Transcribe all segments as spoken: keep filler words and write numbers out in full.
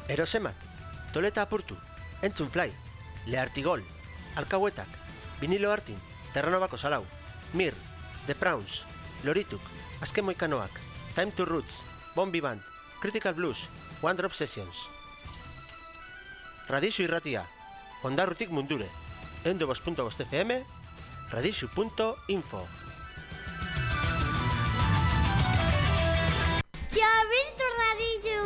Erosemak, Toleta apurtu, Entzun Fly, Lehartigol, Alkauetak, Vinilo Artin, Terranobako Salau, Mir, The Prawns, Lorituk, Azken Moikanoak, Time to Roots, Bombi Band, Critical Blues, One Drop Sessions. Radixu irratia, Ondarrutik mundure, ehun eta bost puntu bost F M, radixu puntu info. Txabirtu radixu!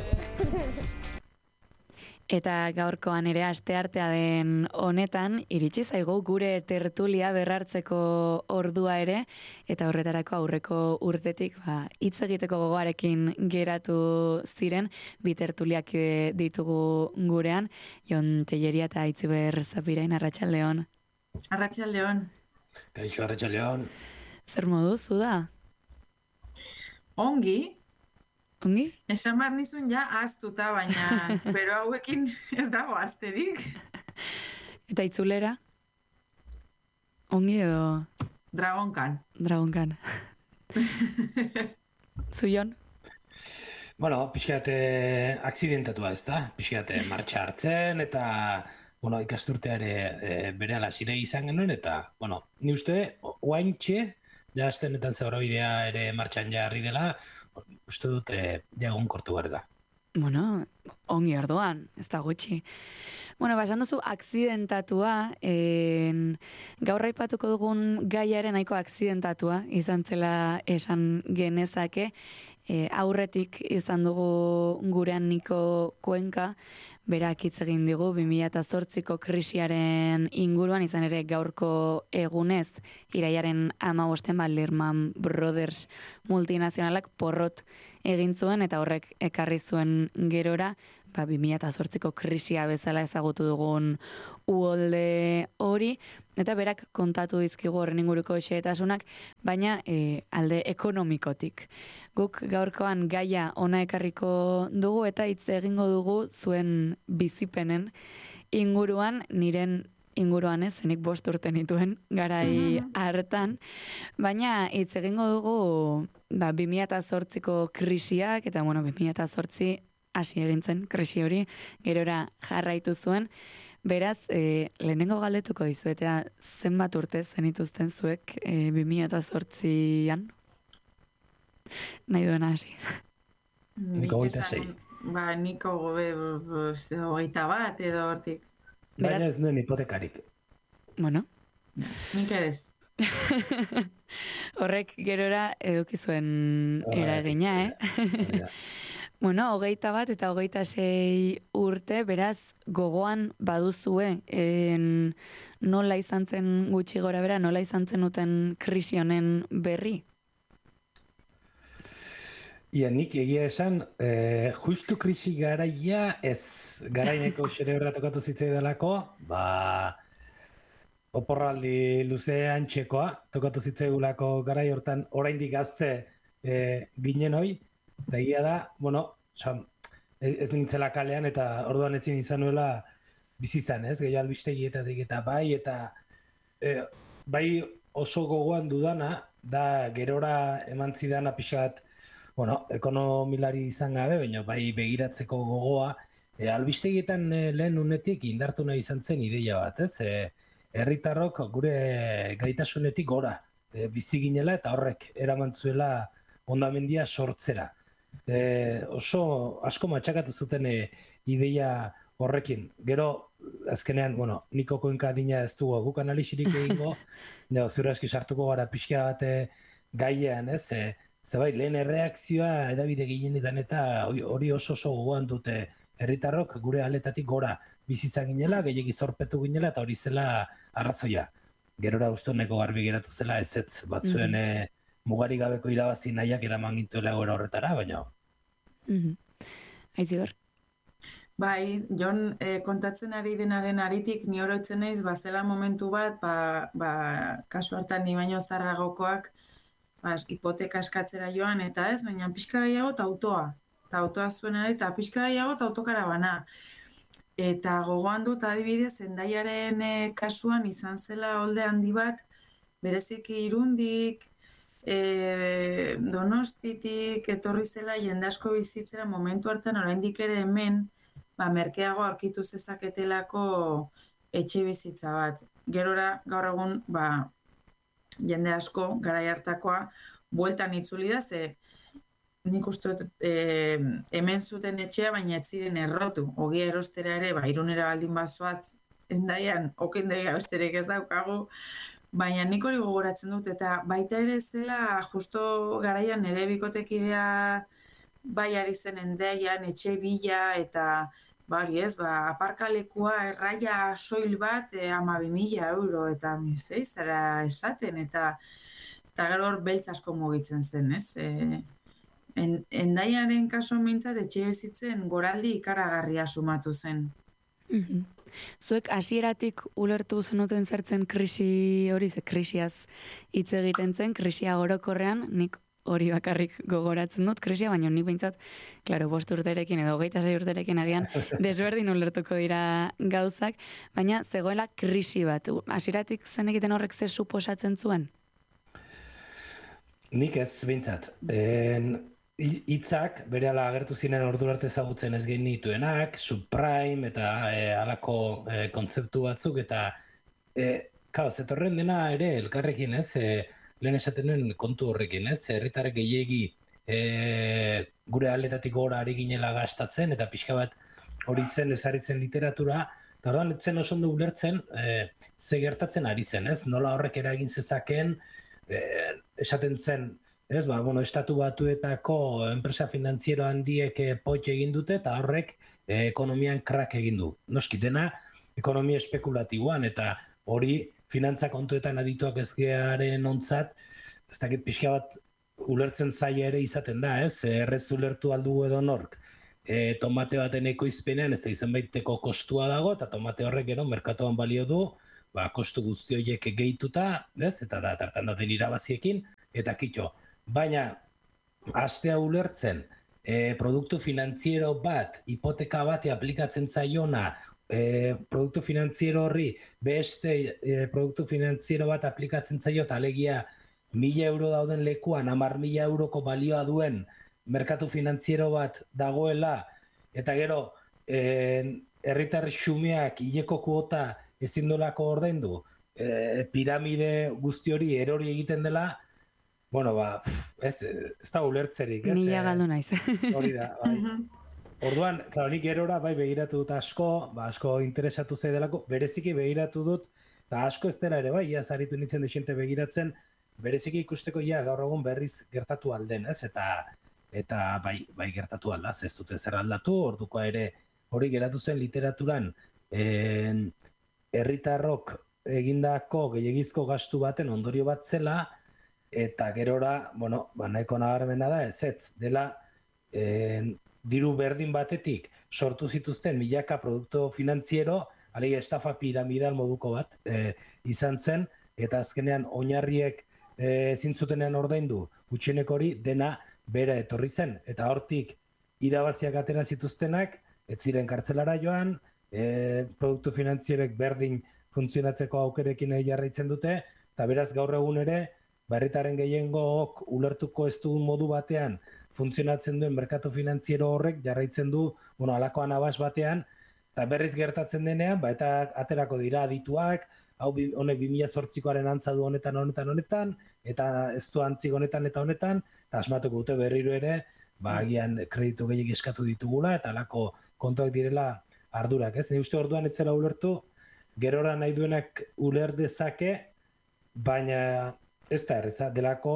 Eta gaurkoan ere asteartea den honetan, iritsi zaigu gure tertulia berrartzeko ordua ere, eta horretarako aurreko urtetik ba, hitz egiteko gogoarekin geratu ziren, bi tertuliak ditugu gurean, Jon Telleria eta Itziber Zapirain, arratsaldeon. Arratsaldeon. Kaixo, arratsaldeon. Zer modu zu da? Ongi. Ongi? Esan behar nizun ja ahaztuta, baina bero hauekin ez dago azterik. Eta itzulera? Ongi edo? Dragonkan. Dragonkan. Zuion? Bueno, pixkate aksidentatua ez da, pixkate martxa hartzen, eta bueno, ikasturteare e, bere alasire izan genuen, eta bueno, ni uste, oaintxe, ja astenetan zebrabidea ere martxan jarri dela, uste dut e, jagun kortu garela. Bueno, ongi orduan, ez da gutxi. Bueno, basan duzu, aksidentatua, en, gaur aipatuko dugun gaiaren nahiko aksidentatua, izan zela esan genezake, e, aurretik izan dugu gurean Niko Kuenka, berak hitz egin digu bi mila zortziko krisiaren inguruan, izan ere gaurko egunez, iraiaren hamabosten ba, Lehman Brothers multinazionalak porrot egin zuen, eta horrek ekarri zuen gerora, ba, bi mila zortziko krisia bezala ezagutu dugun uholde hori, eta berak kontatu dizkigu horren inguruko xehetasunak, baina e, alde ekonomikotik. Guk gaurkoan gaia ona ekarriko dugu, eta hitz egingo dugu zuen bizipenen inguruan, niren inguruan ez, zenik bost urte nituen garai hartan, baina hitz egingo dugu ba, bi mila zortziko krisiak, eta bueno, bi mila zortzi hasi egintzen krisi hori, gerora jarraitu zuen. Beraz, e, lehenengo galdetuko dizuetea zenbat urte zenituzten zuek e, bi mila zortzian? Nahi duena hasi. Niko goita zei. Ba, niko gobe goita bat edo hortik. Baina ez nuen hipotekarik. Bueno. Nik erez. Horrek gerora edukizuen eragina, eh? Bueno, hogeita bat eta hogeita sei urte, beraz, gogoan baduzue, en, nola izan zen gutxi gora bera, nola izan zen uten krisi honen berri? Ia, nik egia esan, eh, justu krisi garaia ez garaineko xerebra tokatu zitzai delako, ba, oporraldi luze antxekoa, tokatu zitzaigulako garai hortan oraindik gazte eh, ginen hoi, eta egia da, bueno, oza, ez nintzela kalean eta orduan ezin izan nuela bizizan, ez? Gehiago albistegietatik eta bai, eta e, bai oso gogoan dudana, da gerora eman zidana pixat, bueno, ekonomilari izan gabe, baina bai begiratzeko gogoa, e, albistegietan e, lehen unetik indartu nahi izan zen ideia bat, ez? E, herritarrok gure gaitasunetik gora e, bizi ginela eta horrek eraman zuela hondamendia sortzera. E, oso asko matxakatu zuten e, ideia horrekin. Gero, azkenean, bueno, Niko Kuenka adina ez dugu guk analisirik egingo, no, zure aski sartuko gara pixka bate gaiean, ez? E, Zebai, lehen erreakzioa edabide gehienetan eta hori oso oso gogoan dute herritarrok gure aletatik gora bizizan ginela, gehiagi zorpetu ginela eta hori zela arrazoia. Gerora ustoneko garbi geratu zela ezetz batzuen mm-hmm. e, mugari gabeko irabazi nahiak eraman gintuela gora horretara, baina. Mm-hmm. Aitziber? Bai, Jon eh, kontatzen ari denaren aritik ni oroitzen naiz bazela momentu bat, ba, ba, kasu hartan ni baino zarragokoak, ba, hipoteka eskatzera joan eta ez, baina pixka gehiago eta autoa. Eta autoa zuen ere, eta pixka gehiago eta autokarabana. Eta gogoan dut adibidez, Hendaiaren e, kasuan izan zela holde handi bat, bereziki Irundik, e, Donostitik, etorri zela jende asko bizitzera momentu hartan oraindik ere hemen, ba, merkeago aurkitu zezaketelako etxe bizitza bat. Gerora, gaur egun, ba, jende asko, garai hartakoa, bueltan itzuli da, ze nik uste dut e, hemen zuten etxea, baina ez ziren errotu. Ogia erostera ere, ba, Irunera baldin bazoaz, endaian, okendeia besterik ez daukagu, baina nik hori gogoratzen dut, eta baita ere zela, justo garaian nire bikotekidea bai ari zen endaian, etxe bila, eta ba hori ez, ba, aparkalekua erraia soil bat, e, ama bi mila euro, eta misei zara esaten, eta eta gero hor beltz asko mugitzen zen, ez? E, en, endaiaren kaso mintzat etxe bizitzen goraldi ikaragarria sumatu zen. Mhm. Zuek hasieratik ulertu zenuten zertzen krisi hori, ze krisiaz hitz egiten zen, krisia orokorrean, nik hori bakarrik gogoratzen dut, krisia, baina nik behintzat, klaro, bost urterekin edo hogeita sei urterekin agian desberdin ulertuko dira gauzak, baina zegoela krisi bat. Hasieratik zen egiten horrek ze suposatzen zuen? Nik ez, behintzat. En, hitzak berehala agertu ziren ordura arte ezagutzen ez genituenak, subprime eta e, halako e, kontzeptu batzuk, eta e, claro, zetorren dena ere elkarrekin, ez, e, lehen esaten den kontu horrekin, ez, herritarrek gehiegi e, gure aldetatik gora ari ginela gastatzen, eta pixka bat hori zen ezarri zen literatura, eta orduan etzen oso ondo ulertzen e, ze gertatzen ari zen, ez, nola horrek eragin zezaken, e, esaten zen, ez, ba, bueno, estatu batuetako enpresa finantziero handiek poit egin dute eta horrek eh, ekonomian krak egin du. Noski dena ekonomia espekulatiboan eta hori finantza kontuetan adituak ez gearen ontzat, ez dakit pixka bat ulertzen zaila ere izaten da, ez? Errez ulertu aldugu edo nork. E, tomate baten ekoizpenean ez da izan baiteko kostua dago eta tomate horrek gero merkatuan balio du, ba, kostu guzti horiek gehituta, ez? Eta da, tartan daten irabaziekin, eta kitxo. Baina, hastea ulertzen, e, produktu finantziero bat, hipoteka bate aplikatzen zaiona, e, produktu finantziero horri, beste e, produktu finantziero bat aplikatzen zaio, eta alegia mila euro dauden lekuan, hamar mila euroko balioa duen merkatu finantziero bat dagoela, eta gero, e, herritar xumeak hileko kuota ezin dolako ordaindu, e, piramide guzti hori erori egiten dela, bueno, ba, ez, ez da ulertzerik, ez? Nila galdu naiz. Hori da, bai. Orduan, claro, nik gerora bai begiratu dut asko, ba, asko interesatu zaidelako, bereziki begiratu dut, eta asko ez dela ere bai, ia zaritu nintzen desente begiratzen, bereziki ikusteko ja gaur egun berriz gertatu alden, ez? Eta eta bai, bai gertatu aldaz, ez dute zer aldatu, ordukoa ere hori geratu zen literaturan, en, herritarrok egindako gehiagizko gastu baten ondorio bat zela, eta gerora, bueno, ba, nahiko nabarmena da, ez ez, dela eh, diru berdin batetik sortu zituzten milaka produktu finantziero, alegia estafa piramidal moduko bat eh, izan zen, eta azkenean oinarriek eh, zintzutenean ordaindu gutxieneko hori dena bera etorri zen, eta hortik irabaziak atera zituztenak, ez ziren kartzelara joan, eh, produktu finantzierek berdin funtzionatzeko aukerekin jarraitzen dute, eta beraz gaur egun ere, herritarren gehiengook ulertuko ez dugun modu batean funtzionatzen duen merkatu finantziero horrek jarraitzen du, bueno, halako anabas batean, eta berriz gertatzen denean, ba, eta aterako dira adituak, hau honek bi mila zortzikoaren antza du honetan, honetan, honetan, eta ez du antzik honetan eta honetan, eta asmatuko dute berriro ere, ba, agian kreditu gehiago eskatu ditugula, eta halako kontuak direla ardurak, ez? Ni uste orduan ez zela ulertu, gerora nahi duenak uler dezake, baina ez da erreza, delako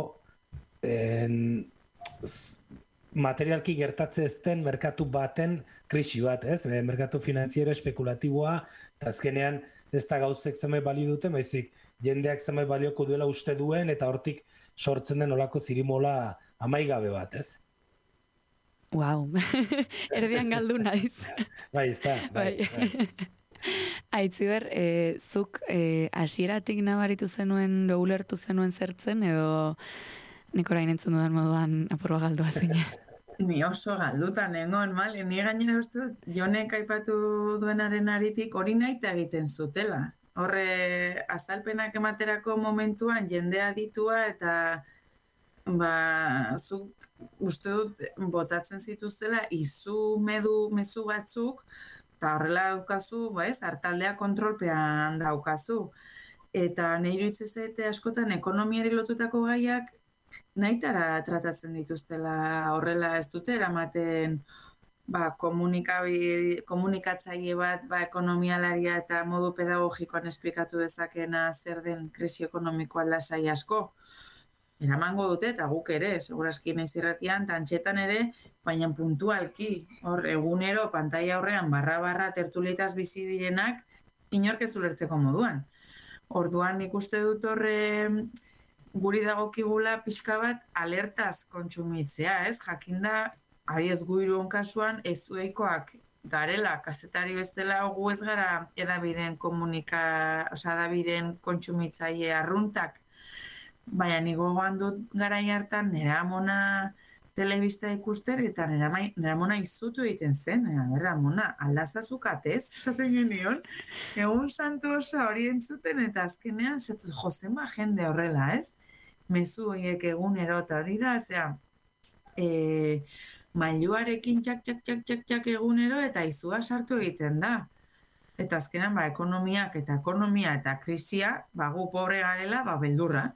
en, materialki gertatze ezten merkatu baten krisi bat, ez? Merkatu finantziero espekulatiboa, eta azkenean ez da gauzek zenbait balio dute, baizik jendeak zenbait balioko duela uste duen, eta hortik sortzen den olako zirimola amaigabe bat, ez? Wow, erdian galdu naiz. Bai, ez da, bai. bai. Aitziber, e, zuk e, hasieratik nabaritu zenuen, do ulertu zenuen zertzen, edo nik orain entzun dudan moduan apurba galdua zinen? Ni oso galdutan egon, mal, ni gainera uste dut, Jonek aipatu duenaren aritik hori naita egiten zutela. Horre, azalpenak ematerako momentuan jendea ditua eta ba, zuk uste dut botatzen zituztela izu medu mezu batzuk, eta horrela daukazu, ba ez, hartaldea kontrolpean daukazu. Eta nahi iruditzen zaite askotan ekonomiari lotutako gaiak nahitara tratatzen dituztela horrela ez dute eramaten ba, komunikatzaile bat ba, ekonomialaria eta modu pedagogikoan esplikatu dezakena zer den krisi ekonomikoa lasai asko. Eramango dute eta guk ere, segurazki naiz irratian, tantxetan ere, baina puntualki, hor egunero, pantaila aurrean, barra-barra, tertulietaz bizi direnak, inork ez ulertzeko moduan. Orduan nik uste dut horre guri dagokigula pixka bat alertaz kontsumitzea, ez? Jakinda, abiez guirun kasuan, ez zueikoak garela, kazetari bestela gu ez gara edabideen komunika, oza, edabideen kontsumitzaile arruntak, baina nigo goan dut garai hartan nera amona telebista ikusten eta nera, nera amona izutu egiten zen, nera amona aldazazukatez, esaten genion, egun santu osa hori entzuten eta azkenean, esatu, jozema jende horrela, ez? Mezu horiek egunero eta hori da, zera, e, mailuarekin txak, txak, txak, txak, txak egunero eta izua sartu egiten da. Eta azkenean, ba, ekonomiak eta ekonomia eta krisia, ba, gu pobre garela, ba, beldurra.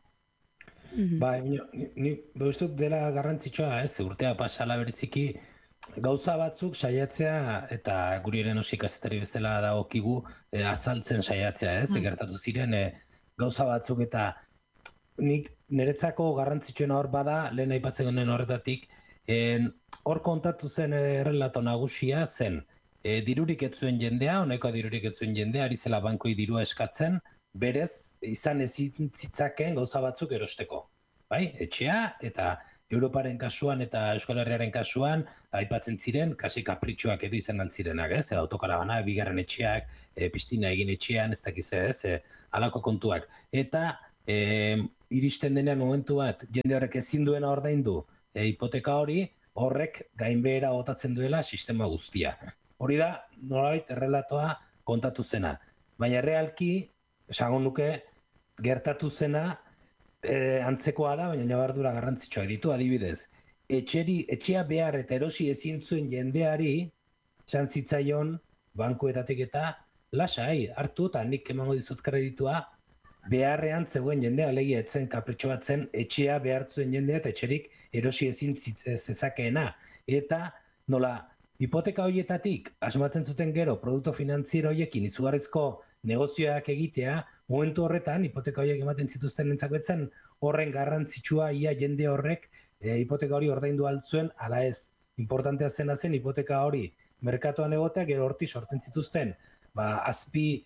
Ba, ni behuztut dela garrantzitsua, ez, urtea pasala bereziki gauza batzuk saiatzea eta guri ere nosik kazetari bezala dagokigu e, azaltzen saiatzea, ez, mm. gertatu ziren e, gauza batzuk eta nik niretzako garrantzitsuena hor bada, lehen aipatzen honen horretatik, en, hor kontatu zen errelato nagusia zen, e, dirurik ez zuen jendea, honeko dirurik ez zuen jendea, ari zela bankoi dirua eskatzen, berez, izan ezin zitzaken gauza batzuk erosteko. Bai? Etxea eta Europaren kasuan eta Euskal Herriaren kasuan aipatzen ziren, kasi kapritxoak edo izan altzirenak, ez? Autokarabana, bigarren etxeak, e, pistina egin etxean, ez dakiz ez, e, alako kontuak. Eta e, iristen denean momentu bat, jende horrek ezin duena ordaindu e, hipoteka hori, horrek gainbehera botatzen duela sistema guztia. Hori da, nolabait errelatoa kontatu zena. Baina realki, esango nuke, gertatu zena e, antzekoa da, baina nabardura garrantzitsua ditu, adibidez. Etxeri, etxea behar eta erosi ezin zuen jendeari, esan zitzaion, bankuetatik eta lasai, hartu eta nik emango dizut kreditua, beharrean zegoen jendea, alegia etzen kapritxo bat zen, etxea behar zuen jendea eta etxerik erosi ezin zezakeena. Eta nola, hipoteka horietatik, asmatzen zuten gero, produktu finantziero horiekin izugarrizko negozioak egitea, momentu horretan, hipoteka horiek ematen zituzten entzakoetzen, horren garrantzitsua ia jende horrek e, hipoteka hori ordaindu altzuen, ala ez. Importantea zena zen hipoteka hori merkatuan egotea, gero horti sortzen zituzten, ba, azpi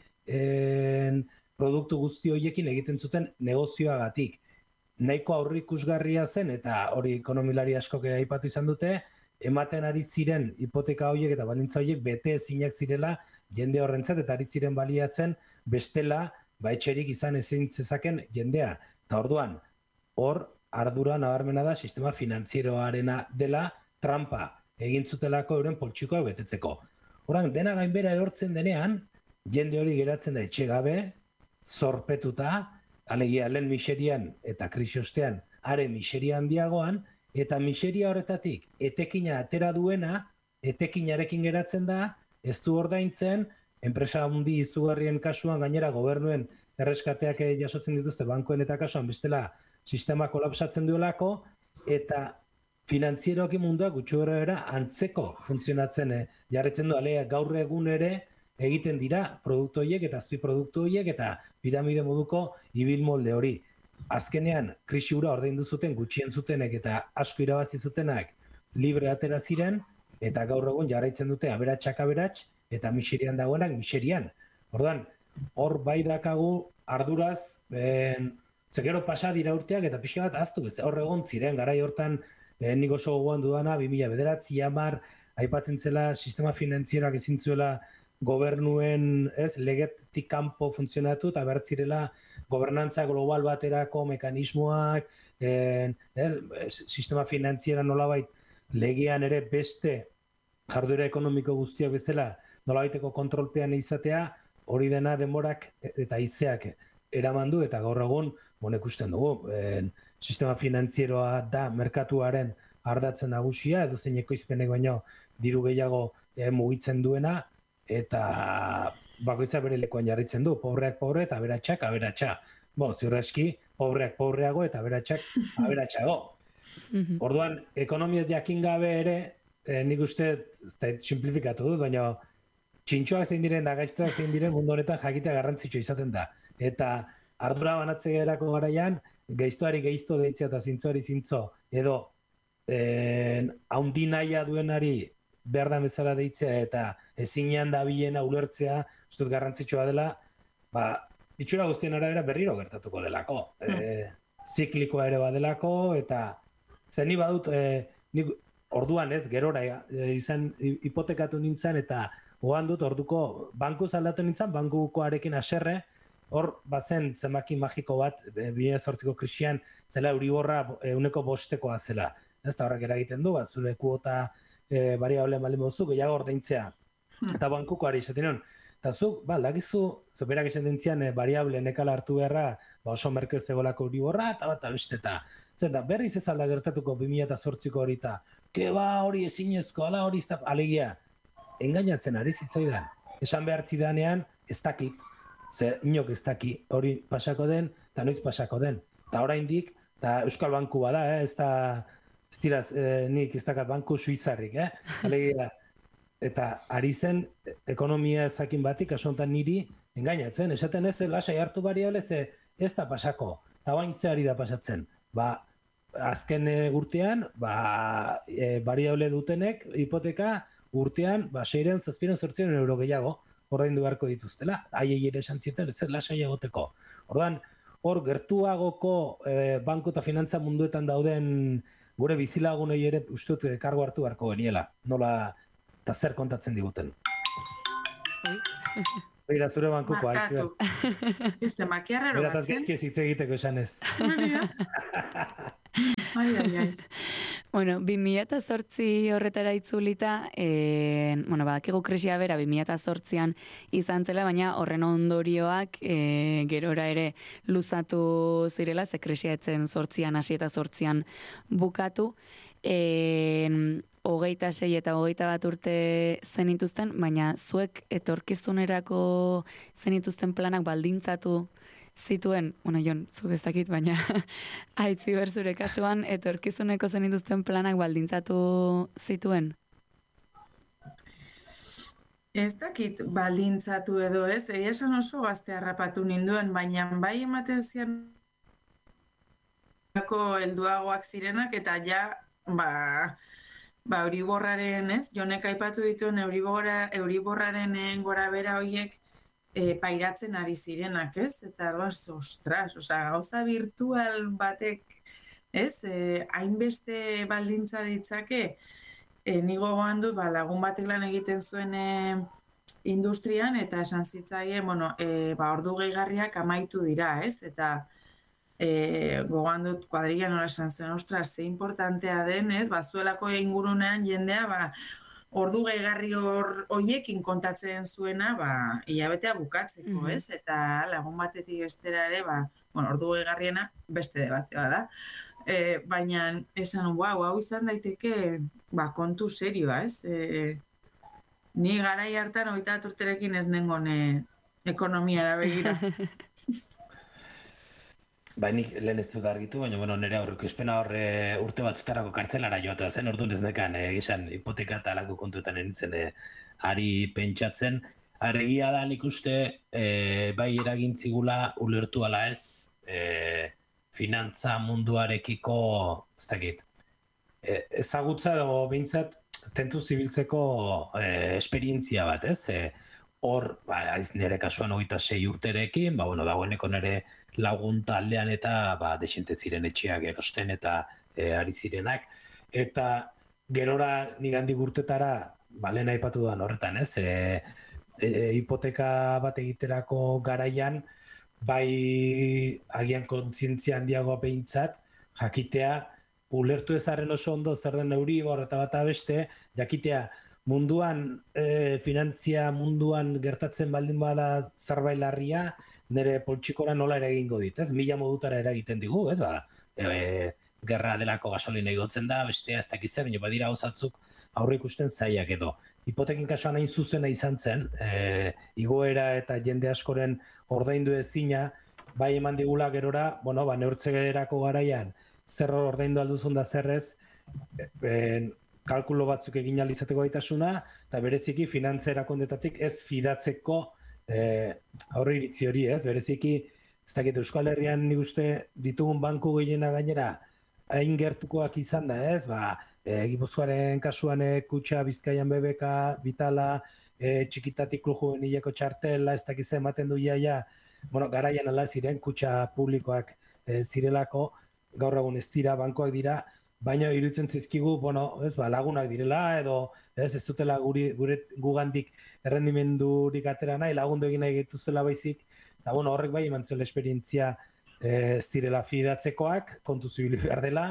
en, produktu guzti horiekin egiten zuten negozioagatik. Nahiko aurrikusgarria zen, eta hori ekonomilari askok aipatu izan dute, ematen ari ziren hipoteka horiek eta balintza horiek bete ezinak zirela jende horrentzat eta ari ziren baliatzen bestela ba etxerik izan ezin zezaken jendea. Eta orduan, hor ardura nabarmena da sistema finantzieroarena dela trampa egin zutelako euren poltsikoak betetzeko. Horan, dena gainbera erortzen denean, jende hori geratzen da etxe gabe, zorpetuta, alegia lehen miserian eta krisi ostean are miseria handiagoan, eta miseria horretatik etekina atera duena, etekinarekin geratzen da, ez du ordaintzen, enpresa handi izugarrien kasuan gainera gobernuen erreskateak jasotzen dituzte bankoen eta kasuan bestela sistema kolapsatzen duelako, eta finantzieroak mundua gutxuera antzeko funtzionatzen eh, jarretzen du, alea gaur egun ere egiten dira produktu horiek eta azpi produktu horiek eta piramide moduko ibilmolde hori. Azkenean, krisi hura ordaindu zuten gutxien zutenek eta asko irabazi zutenak libre atera ziren, eta gaur egun jarraitzen dute aberatsak aberats, eta miserian dagoenak miserian. Orduan, hor bai dakagu arduraz, ben, zegero pasa dira urteak eta pixka bat aztu, hor egon ziren, garai hortan eh, nik oso gogoan dudana, bi mila bederatzi hamar, aipatzen zela sistema finantzieroak ezin zuela gobernuen, ez, legetik kanpo funtzionatu eta behar zirela gobernantza global baterako mekanismoak, en, ez, sistema finantziera nolabait legean ere beste jarduera ekonomiko guztiak bezala nolabaiteko kontrolpean izatea, hori dena denborak eta haizeak eraman du eta gaur egun, bon, ikusten dugu, en, sistema finantzieroa da merkatuaren ardatzen nagusia, edo zein ekoizpenek baino diru gehiago eh, mugitzen duena, eta bakoitza bere lekuan jarritzen du, pobreak pobre eta aberatsak aberatsa. Bo, ziur aski, pobreak pobreago eta aberatsak aberatsago. Orduan, ekonomiaz jakin gabe ere, eh, nik uste, ez da simplifikatu dut, baina txintxoak zein diren da gaiztoak zein diren mundu honetan jakitea garrantzitsua izaten da. Eta ardura banatzegerako garaian, gaiztoari gaizto deitzea eta zintzoari zintzo, edo eh, haundi nahia duenari behar da bezala deitzea eta ezinean dabilena ulertzea, uste dut garrantzitsua dela, ba, itxura guztien arabera berriro gertatuko delako. Mm. E, ziklikoa ere badelako, eta zen ni badut, e, nik orduan ez, gerora e, izan hipotekatu nintzen, eta goan dut orduko bankuz aldatu nintzen, bankukoarekin haserre, hor bazen zenbaki magiko bat, e, bi mila zortziko krisian, zela euriborra euneko bostekoa zela. Ez da horrek eragiten du, bat zure kuota e, variable baldin mozu, gehiago ordaintzea. Eta bankukoari esaten nion, eta zuk, ba, lagizu, zoberak esan dintzian, e, variable nekala hartu beharra, ba, oso merkez zegolako euriborra, eta bat, beste, eta zen da, berriz ez alda gertatuko bi mila zortziko hori, eta, ke ba, hori ezinezko, ala hori izta, alegia, engainatzen ari zitzaidan. Esan behar zidanean, ez dakit, ze inok ez daki hori pasako den, eta noiz pasako den. Eta oraindik, eta Euskal Banku bada, eh? ez da, ez dira, eh, nik ez dakat banku suizarrik, eh? Alegia, eta ari zen ekonomia ezakin batik, kasu honetan niri, engainatzen, esaten ez, lasai hartu variable, ze ez da pasako, eta bain ze ari da pasatzen. Ba, azken e, urtean, ba, e, variable dutenek, hipoteka, urtean, ba, seiren, zazpiren, zortziren euro gehiago, ordaindu beharko dituztela, haiei ere esan zieten, ez lasai egoteko. Orduan, hor, gertuagoko e, banku eta finantza munduetan dauden gure bizilagunei ere ustut kargo hartu beharko geniela, nola eta zer kontatzen diguten. Beira, zure bankuko, haitzu. Ez, makiarrero bat zen. Berataz gezki ez hitz egiteko esan ez. Ai, ai, ai. Bueno, bi mila zortzi horretara itzulita, e, bueno, bakigu krisia bera bi mila zortzian izan zela, baina horren ondorioak e, gerora ere luzatu zirela, ze krisia etzen zortzian hasi eta zortzian bukatu. E, hogeita sei eta hogeita bat urte zenituzten, baina zuek etorkizunerako zenituzten planak baldintzatu zituen, bueno, Jon, zu bezakit, baina aitzi berzure kasuan, etorkizuneko zenituzten planak baldintzatu zituen? Ez dakit baldintzatu edo ez, egia esan oso gazte harrapatu ninduen, baina bai ematen zian helduagoak zirenak, eta ja, ba, ba euriborraren, ez, Jonek aipatu dituen euriborra, euriborraren gora bera horiek, E, pairatzen ari zirenak, ez? Eta goaz, ostras, osea, gauza virtual batek, ez? E, hainbeste baldintza ditzake, e, nigo goan du, ba, lagun batek lan egiten zuen e, industrian, eta esan zitzaien, bueno, e, ba, ordu gehigarriak amaitu dira, ez? Eta e, gogoan dut kuadrilla nola esan zuen, ostras, ze importantea den, ez? Ba, zuelako ingurunean jendea, ba, ordu gehigarri horiekin kontatzen zuena, ba, hilabetea bukatzeko, mm-hmm. ez? Eta lagun batetik bestera ere, ba, bueno, ordu gehigarriena beste debatzea da. E, baina esan, wow, hau izan daiteke, ba, kontu serioa, ez? E, ni garai hartan hogeita bat urterekin ez nengon e, ekonomiara begira. Ba, nik lehen ez dut argitu, baina bueno, nire aurreko izpena horre urte batzutarako kartzelara joatea zen, orduan ez nekan, eh, gizan, hipoteka eta alako kontuetan enitzen eh, ari pentsatzen. Aregia da nik uste, eh, bai eragintzigula ulertu ala ez, eh, finantza munduarekiko, ez dakit, eh, ezagutza edo behintzat tentu zibiltzeko eh, esperientzia bat, ez? Eh, hor, ba, ez nire kasuan hogeita sei urterekin, ba, bueno, dagoeneko nire lagun taldean eta ba, desente ziren etxeak erosten eta e, ari zirenak. Eta gerora nigandik urtetara, ba, lehen aipatu duan horretan, ez? E, e, hipoteka bat egiterako garaian, bai agian kontzientzia handiagoa behintzat, jakitea, ulertu ezaren oso ondo zer den Euribor eta bata beste, jakitea munduan, e, finantzia munduan gertatzen baldin bada zerbait larria, nire poltsikora nola ere egingo dit, ez? Mila modutara eragiten digu, ez? Ba, e, gerra delako gasolina igotzen da, bestea ez dakiz zer, baina badira gauzatzuk aurre ikusten zailak edo. Hipotekin kasuan hain zuzena izan zen, e, igoera eta jende askoren ordaindu ezina, bai eman digula gerora, bueno, ba, neurtzegerako garaian, zer ordaindu alduzun da zerrez, e, e, kalkulo batzuk egin alizateko gaitasuna, eta bereziki finantza erakundetatik ez fidatzeko e, aurre iritzi hori ez, bereziki, ez dakit Euskal Herrian nik uste ditugun banku gehiena gainera, hain gertukoak izan da ez, ba, e, Gipuzkoaren kasuan Kutxa, Bizkaian B B K, Vitala, e, txikitatik Klub Juvenileko txartela, ez dakiz ematen du iaia, bueno, garaian ala ziren Kutxa publikoak e, zirelako, gaur egun ez dira, bankoak dira, baina iruditzen zizkigu, bueno, ez, ba, lagunak direla, edo ez, ez dutela guri, gure gugandik errendimendurik atera nahi, lagundu egin nahi getuzela baizik, eta bueno, horrek bai eman zuela esperientzia ez direla fidatzekoak, kontu zibili behar dela,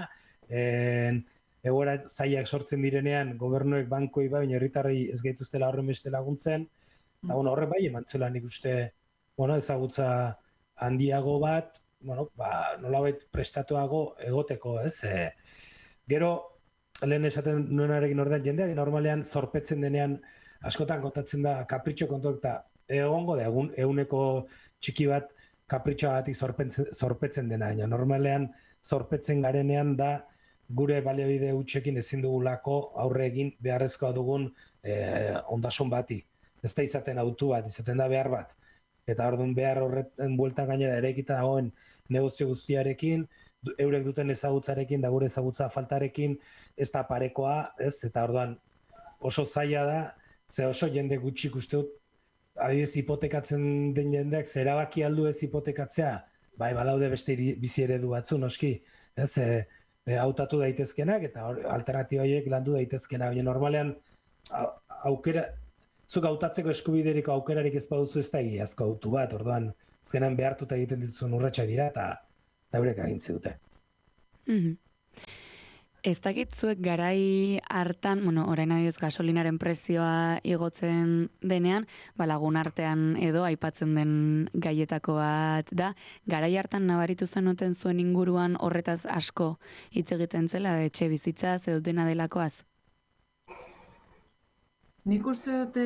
egoera zaiak sortzen direnean, gobernuek bankoi bai, baina herritarrei ez gaituztela horren beste laguntzen, eta bueno, horrek bai eman zuela nik uste, bueno, ezagutza handiago bat, bueno, ba, nolabait prestatuago egoteko, ez? E, gero, lehen esaten nuenarekin ordean jendeak, normalean zorpetzen denean askotan kontatzen da kapritxo kontuak, eta egongo da, egun, eguneko txiki bat kapritxoagatik zorpetzen, zorpetzen dena, baina normalean zorpetzen garenean da gure baliabide hutsekin ezin dugulako aurre egin beharrezkoa dugun eh, ondasun bati. Ez da izaten autu bat, izaten da behar bat. Eta orduan behar horretan bueltan gainera eraikita dagoen negozio guztiarekin, eurek duten ezagutzarekin, da gure ezagutza faltarekin, ez da parekoa, ez? Eta orduan oso zaila da, ze oso jende gutxik uste dut, adibidez hipotekatzen den jendeak, zer erabaki aldu ez hipotekatzea, bai balaude beste bizi eredu batzu, noski, ez, e, e, hautatu daitezkenak, eta alternatiba horiek landu daitezkenak, baina normalean aukera, zuk hautatzeko eskubideriko aukerarik ez baduzu ez da egiazko autu bat, orduan, azkenan behartuta egiten dituzun urratsak dira, eta eurek agintzi dute. Mm-hmm. Ez dakit zuek garai hartan, bueno, orain adioz gasolinaren prezioa igotzen denean, ba, lagun artean edo aipatzen den gaietako bat da, garai hartan nabaritu zenuten zuen inguruan horretaz asko hitz egiten zela, etxe bizitzaz edo dena delakoaz? Nik uste dute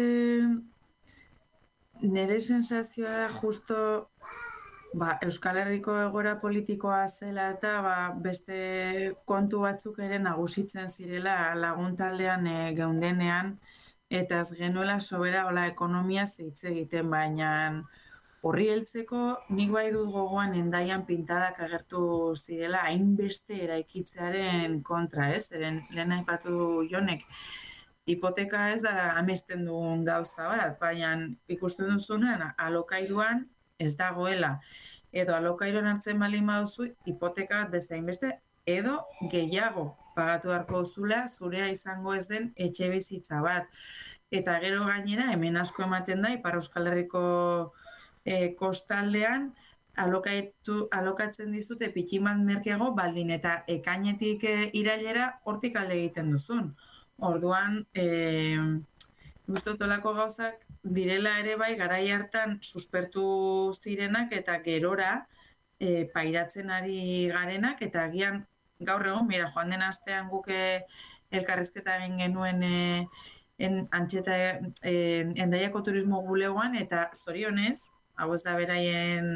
nire sensazioa da justo ba, Euskal Herriko egoera politikoa zela eta ba, beste kontu batzuk ere nagusitzen zirela laguntaldean e, geundenean, eta ez genuela sobera hola ekonomia hitz egiten, baina horri heltzeko nik bai dut gogoan Hendaian pintadak agertu zirela hainbeste eraikitzearen kontra, ez? Eren, lehen aipatu Jonek, hipoteka ez da amesten duen gauza bat, baina ikusten duzunean alokairuan ez dagoela, edo alokairuan hartzen baldin baduzu hipoteka bat bezain beste, edo gehiago pagatu beharko duzula zurea izango ez den etxe bizitza bat. Eta gero gainera, hemen asko ematen da, Ipar Euskal Herriko e, kostaldean, alokaitu, alokatzen dizute pitximan merkeago baldin, eta ekainetik e, irailera hortik alde egiten duzun. Orduan, e, guztotolako gauzak direla ere bai garai hartan suspertu zirenak eta gerora e, pairatzen ari garenak, eta agian gaur egon, mira, joan den astean guke elkarrizketa egin genuen e, en, antxeta e, Hendaiako turismo bulegoan, eta zorionez, hau ez da beraien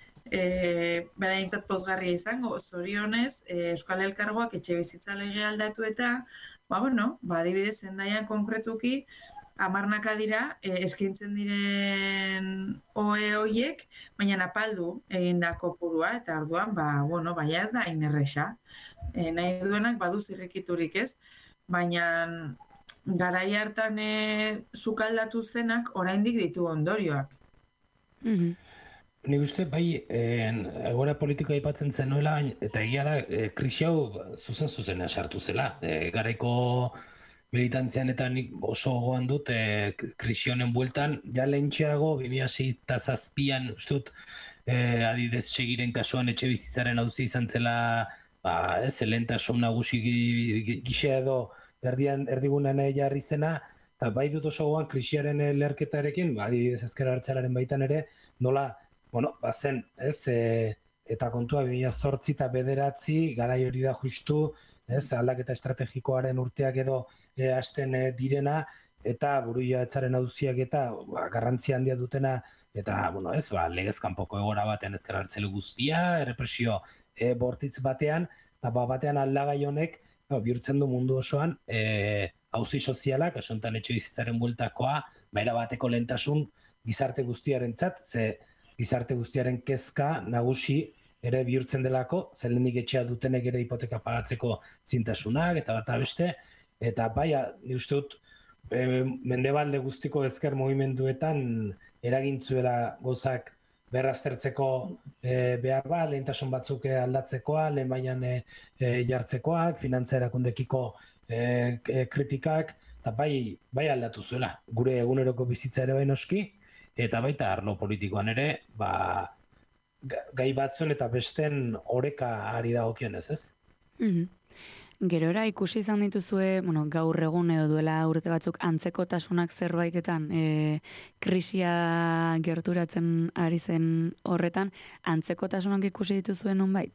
e, beraientzat pozgarria izango, zorionez e, Euskal Elkargoak etxe bizitza legea aldatu eta ba, bueno, ba, adibidez Hendaian konkretuki hamarnaka dira e, eskaintzen diren ohe horiek, baina apaldu egin da kopurua, eta orduan, ba, bueno, baina ez da hain erresa. E, nahi duenak badu zirrikiturik ez, baina garai hartan e, sukaldatu zenak oraindik ditu ondorioak. Mm-hmm. Nik uste, bai, egoera politikoa aipatzen zenuela, eta egia da, e, krisi hau zuzen-zuzena sartu zela. E, garaiko militantzian eta nik oso gogoan dut, e, krisi honen bueltan, ja lehentxeago, bi mila sei eta zazpian, uste dut, e, adidez segiren kasuan etxe bizitzaren hauzi izan zela, ba, ez, lehentasun nagusi gisa edo erdian, erdigunan jarri zena, eta bai dut oso gogoan krisiaren leherketarekin, ba, adibidez ezker abertzalearen baitan ere, nola, bueno, bazen, ez, e, eta kontua bi mila zortzi eta bederatzi, garai hori da justu, ez, aldaketa estrategikoaren urteak edo e, hasten e, direna, eta burujabetzaren auziak eta ba, garrantzia handia dutena, eta, bueno, ez, ba, legez kanpoko egoera batean ezker hartzele guztia, errepresio e, bortitz batean, eta ba, batean aldagai honek, ba, bihurtzen du mundu osoan, e, auzi sozialak, asuntan etxe bizitzaren bueltakoa, baira bateko lehentasun gizarte guztiarentzat, ze gizarte guztiaren kezka nagusi ere bihurtzen delako, zelenik etxea dutenek ere hipoteka pagatzeko zintasunak, eta bat beste, eta baia, ni uste dut, e, mendebalde guztiko ezker mugimenduetan eragintzuela gozak berraztertzeko e, behar ba, lehentasun batzuk aldatzekoa, lehen bainan e, e, jartzekoak, finantza erakundekiko e, e, kritikak, eta bai, bai aldatu zuela, gure eguneroko bizitza ere bai noski, eta baita arlo politikoan ere, ba, gai batzuen eta besten oreka ari dagokionez, ez? Mm-hmm. Gerora ikusi izan dituzue, bueno, gaur egun edo duela urte batzuk antzekotasunak zerbaitetan, e, krisia gerturatzen ari zen horretan, antzekotasunak ikusi dituzuen nonbait?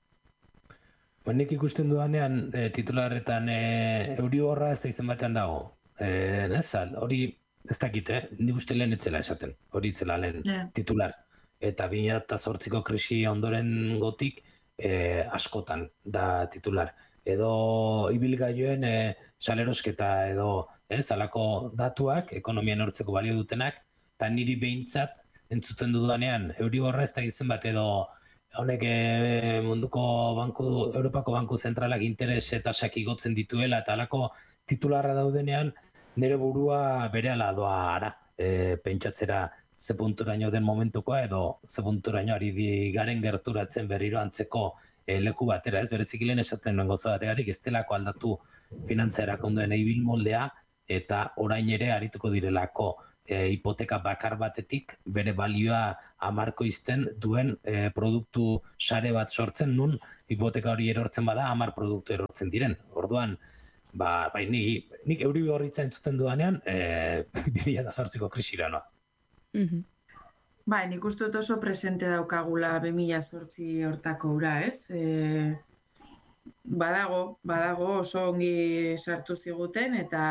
Ba, nik ikusten dudanean e, titularretan e, Euriborra ez da izen batean dago. E, nezal, hori ez dakit, eh? Ni uste lehen etzela esaten, hori itzela lehen yeah. titular. Eta bi mila zortziko krisi ondoren gotik e, askotan da titular. Edo ibilgailuen e, salerosketa edo ez, alako datuak, ekonomia nortzeko balio dutenak, eta niri behintzat entzuten dudanean, Euriborra ez da izen bat edo honek e, munduko banku, Europako Banku Zentralak interes eta sakigotzen dituela, eta alako titularra daudenean, nire burua berehala doa ara, e, pentsatzera ze punturaino den momentukoa edo ze punturaino ari di garen gerturatzen berriro antzeko e, leku batera, ez berezik lehen esaten nuen gozo bategatik, ez delako aldatu finantza erakundeen ibil moldea eta orain ere arituko direlako e, hipoteka bakar batetik bere balioa hamarko izten duen e, produktu sare bat sortzen, nun hipoteka hori erortzen bada hamar produktu erortzen diren. Orduan, ba, bai, nik, nik Euriborra entzuten dudanean, e, bi mila zortziko krisira noa. Mm-hmm. Bai, nik uste dut oso presente daukagula bi mila zortzi hortako ura, ez? E, badago, badago oso ongi sartu ziguten, eta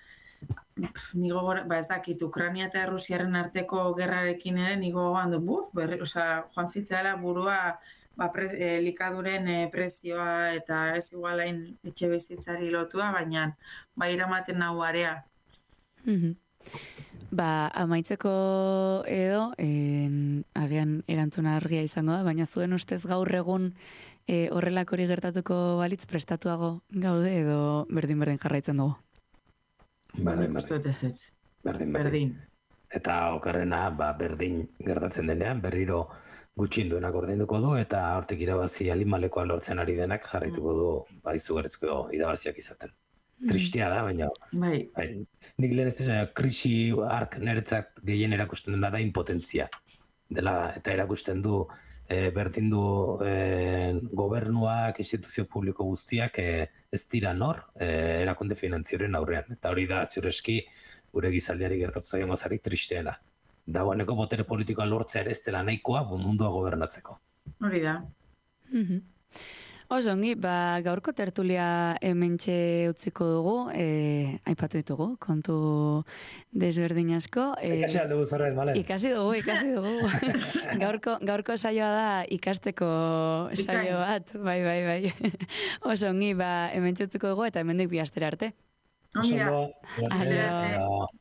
pf, nigo ba ez dakit, Ukraina eta Rusiaren arteko gerrarekin ere nigo gogoan du, buf, berri, osea, joan zitzala burua ba, pre, e, likaduren e, prezioa eta ez igualain etxe bizitzari lotua, baina ba iramaten nahu area. Mm-hmm. Ba, amaitzeko edo, en, agian erantzuna argia izango da, baina zuen ustez gaur egun e, horrelak hori gertatuko balitz prestatuago gaude edo berdin-berdin jarraitzen dugu? Berdin, berdin. Berdin, berdin. Eta okerrena, ba, berdin gertatzen denean, berriro gutxinduenak ordainduko du, eta hortik irabazi alimalekoa lortzen ari denak jarraituko du, ba, izugarrizko irabaziak izaten. Tristea da, baina bai. Bai, nik lehen ez da, krisi ark niretzat gehien erakusten dena da impotentzia. Dela, eta erakusten du, e, berdin du e, gobernuak, instituzio publiko guztiak e, ez dira nor e, erakunde finanzioaren aurrean. Eta hori da, ziureski, gure gizaldiari gertatu zaien gozarik tristeena. Dagoeneko botere politikoa lortzea ere ez dela nahikoa mundua gobernatzeko. Hori da. Mm-hmm. Oso ongi, ba, gaurko tertulia hementxe utziko dugu, e, aipatu ditugu, kontu desberdin asko. E, ikasi aldugu zorret, Malen. Ikasi dugu, ikasi dugu. gaurko, gaurko saioa da ikasteko saio bat, bai, bai, bai. Oso ongi, ba, hementxe utziko dugu eta hemendik bi astera arte. Ongi da. Adio.